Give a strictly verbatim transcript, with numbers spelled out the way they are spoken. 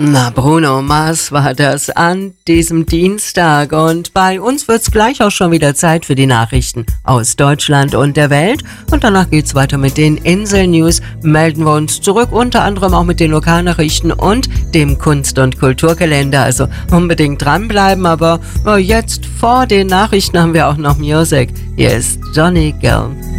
Na, Bruno Mars war das an diesem Dienstag und bei uns wird's gleich auch schon wieder Zeit für die Nachrichten aus Deutschland und der Welt und danach geht's weiter mit den Insel-News, melden wir uns zurück, unter anderem auch mit den Lokalnachrichten und dem Kunst- und Kulturkalender, also unbedingt dranbleiben, aber jetzt vor den Nachrichten haben wir auch noch Musik. Hier ist Johnny Gill.